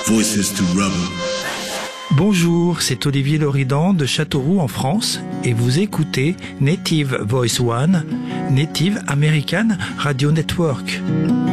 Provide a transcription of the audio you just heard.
Voices to Rubble. Bonjour, c'est Olivier Loridan de Châteauroux en France et vous écoutez Native Voice One, Native American Radio Network.